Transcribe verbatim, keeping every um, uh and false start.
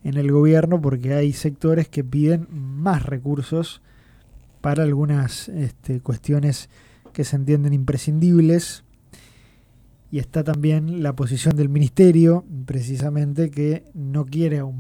en el gobierno, porque hay sectores que piden más recursos para algunas este, cuestiones que se entienden imprescindibles. Y está también la posición del ministerio, precisamente, que no quiere aumentar